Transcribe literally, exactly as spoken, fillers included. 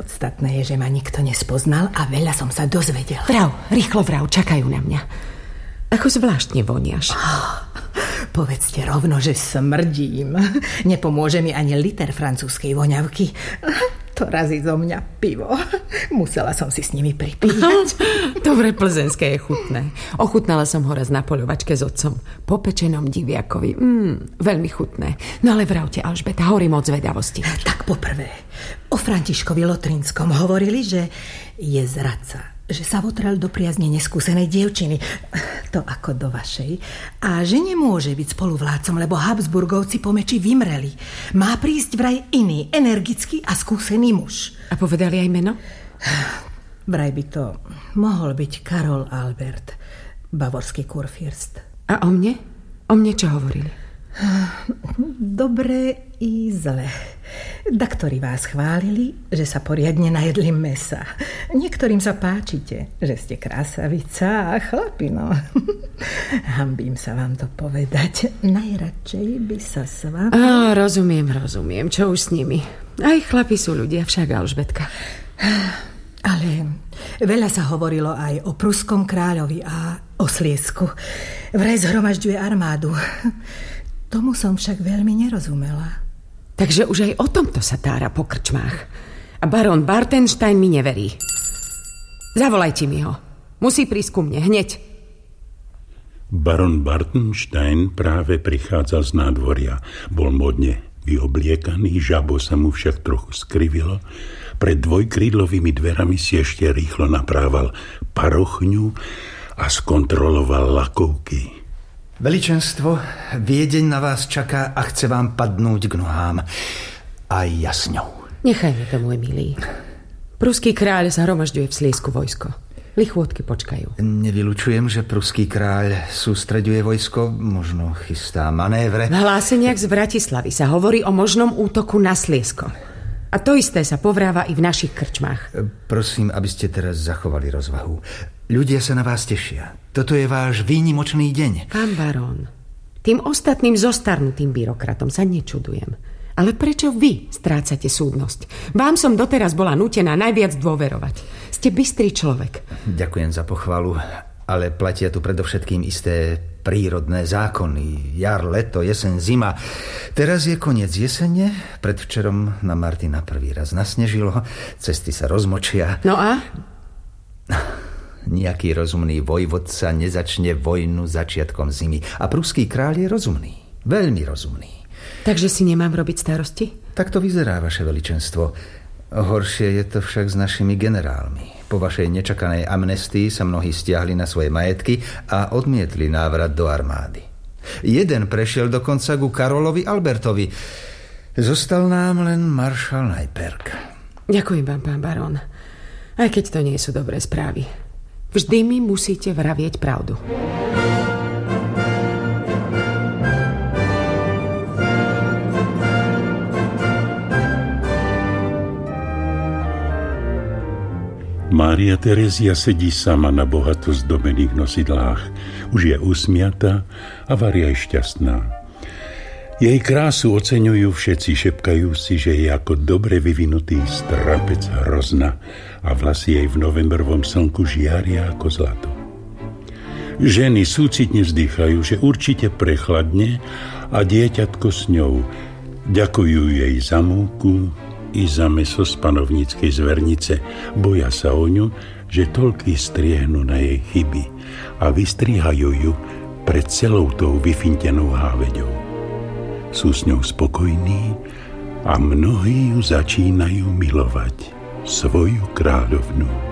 Podstatné je, že ma nikto nespoznal a veľa som sa dozvedela. Vrav, rýchlo vrav, čakajú na mňa. Ako zvláštne voniaš. Oh, povedzte rovno, že smrdím. Nepomôže mi ani liter francúzskej voňavky. To razí zo mňa pivo. Musela som si s nimi pripíjať. Dobre, plzenské je chutné. Ochutnala som ho raz na poľovačke s otcom. Po pečenom diviakovi. Mm, veľmi chutné. No ale vravte, Alžbeta, horím od zvedavosti. Tak poprvé, o Františkovi Lotrinskom hovorili, že je zradca, že sa votrel do priazne neskúsenej dievčiny, to ako do vašej, a že nemôže byť spoluvládcom, lebo Habsburgovci po meči vymreli. Má prísť vraj iný, energický a skúsený muž. A povedali aj meno? Vraj by to mohol byť Karol Albert, bavorský kurfürst. A o mne? O mne čo hovorili? Dobre i zle. Daktori vás chválili, že sa poriadne najedli mesa. Niektorým sa páčite, že ste krásavica a chlapino. Hanbím sa vám to povedať. Najradšej by sa s vami... Á, rozumiem, rozumiem. Čo už s nimi? Aj chlapi sú ľudia, však, Alžbetka. Ale veľa sa hovorilo aj o pruskom kráľovi a o Sliesku. Vraj zhromažďuje armádu. Tomu som však veľmi nerozumela. Takže už aj o tomto sa tára po krčmách. A barón Bartenstein mi neverí. Zavolajte mi ho. Musí prísť ku mne, hneď. Barón Bartenstein práve prichádzal z nádvoria. Bol modne vyobliekaný, žabo sa mu však trochu skrivilo. Pred dvojkrídlovými dverami si ešte rýchlo naprával parochňu a skontroloval lakovky. Veličenstvo, Viedeň na vás čaká a chce vám padnúť k nohám. Aj ja s ňou. Nechajme to, môj milý. Pruský kráľ zhromažďuje v Sliesku vojsko. Lichôdky počkajú. Nevylučujem, že pruský kráľ sústreďuje vojsko, možno chystá manévre. V hláseniach z Bratislavy sa hovorí o možnom útoku na Sliesko. A to isté sa povráva i v našich krčmách. Prosím, aby ste teraz zachovali rozvahu. Ľudia sa na vás tešia. Toto je váš výnimočný deň. Pán barón, tým ostatným zostarnutým byrokratom sa nečudujem. Ale prečo vy strácate súdnosť? Vám som doteraz bola nútená najviac dôverovať. Ste bystrý človek. Ďakujem za pochvalu, ale platia tu predovšetkým isté prírodné zákony. Jar, leto, jeseň, zima. Teraz je koniec jesene, predvčerom na Martina prvý raz nasnežilo, cesty sa rozmočia. No a? Nejaký rozumný vojvodca nezačne vojnu začiatkom zimy. A pruský kráľ je rozumný. Veľmi rozumný. Takže si nemám robiť starosti? Tak to vyzerá, vaše veličenstvo. Horšie je to však s našimi generálmi. Po vašej nečakanej amnestii sa mnohí stiahli na svoje majetky a odmietli návrat do armády. Jeden prešiel dokonca ku Karolovi Albertovi. Zostal nám len maršal Najperk. Ďakujem vám, pán barón. Aj keď to nie sú dobré správy. Vždy mi musíte vravieť pravdu. Mária Terezia sedí sama na bohato zdobených nosidlách. Už je usmiatá a varia je šťastná. Jej krásu oceňujú všetci, šepkajú si, že je ako dobre vyvinutý strapec hrozna a vlasy jej v novembrovom slnku žiaria ako zlato. Ženy súcitne vzdychajú, že určite prechladne a dieťatko s ňou. Ďakujú jej za múku i za mäso z panovníckej zvernice. Boja sa o ňu, že toľky striehnú na jej chyby a vystrihajú ju pred celou tou vyfintenou háveďou. Sú s ňou spokojní a mnohí ju začínajú milovať, svoju kráľovnú.